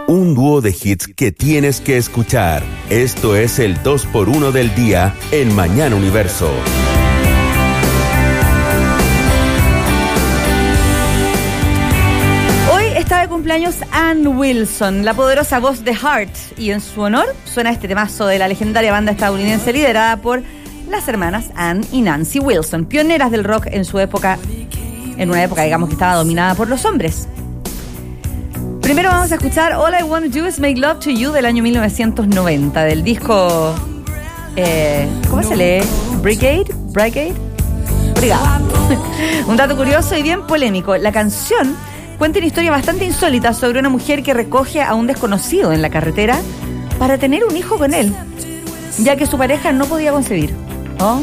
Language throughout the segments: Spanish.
Un dúo de hits que tienes que escuchar. Esto es el 2x1 del día en Mañana Universo. Hoy está de cumpleaños Ann Wilson, la poderosa voz de Heart. Y en su honor suena este temazo de la legendaria banda estadounidense liderada por las hermanas Ann y Nancy Wilson, pioneras del rock en su época, en una época, digamos, que estaba dominada por los hombres. Primero vamos a escuchar All I Want to Do Is Make Love to You del año 1990, del disco, ¿cómo se lee? Brigade. Un dato curioso y bien polémico. La canción cuenta una historia bastante insólita sobre una mujer que recoge a un desconocido en la carretera para tener un hijo con él, ya que su pareja no podía concebir. ¿Oh?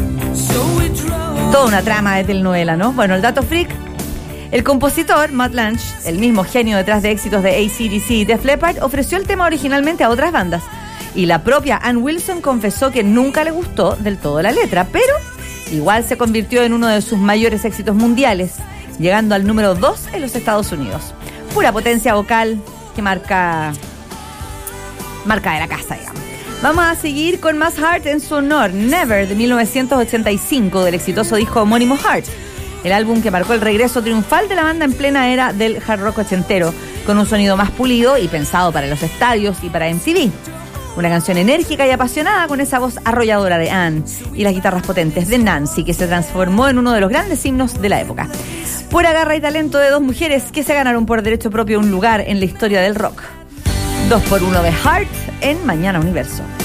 Toda una trama de telenovela, ¿no? Bueno, el dato freak. El compositor, Mutt Lange, el mismo genio detrás de éxitos de AC/DC y Def Leppard, ofreció el tema originalmente a otras bandas. Y la propia Ann Wilson confesó que nunca le gustó del todo la letra, pero igual se convirtió en uno de sus mayores éxitos mundiales, llegando al número 2 en los Estados Unidos. Pura potencia vocal que marca de la casa, digamos. Vamos a seguir con más Heart en su honor. Never, de 1985, del exitoso disco homónimo Heart. El álbum que marcó el regreso triunfal de la banda en plena era del hard rock ochentero, con un sonido más pulido y pensado para los estadios y para MTV. Una canción enérgica y apasionada con esa voz arrolladora de Ann y las guitarras potentes de Nancy, que se transformó en uno de los grandes himnos de la época. Pura garra y talento de dos mujeres que se ganaron por derecho propio un lugar en la historia del rock. 2x1 de Heart en Mañana Universo.